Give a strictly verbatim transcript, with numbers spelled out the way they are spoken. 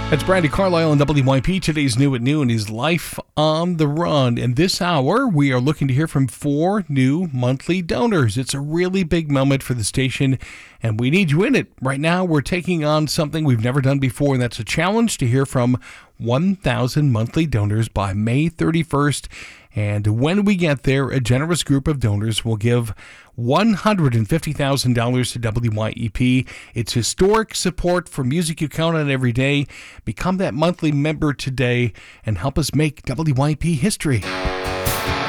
It's Brandy Carlisle on W Y P. Today's New at Noon is Life on the Run. And this hour, we are looking to hear from four new monthly donors. It's a really big moment for the station, and we need you in it. Right now, we're taking on something we've never done before, and that's a challenge to hear from one thousand monthly donors by May thirty-first. And when we get there, a generous group of donors will give one hundred fifty thousand dollars to W Y E P. It's historic support for music you count on every day. Become that monthly member today and help us make W Y P history.